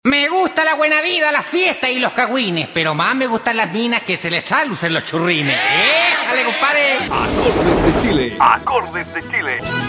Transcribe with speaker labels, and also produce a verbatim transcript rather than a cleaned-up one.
Speaker 1: Me gusta la buena vida, la fiesta y los cagüines, pero más me gustan las minas que se les tralucen los churrines. ¡Eh! ¡Dale, compadre!
Speaker 2: Acordes de Chile.
Speaker 3: Acordes de Chile.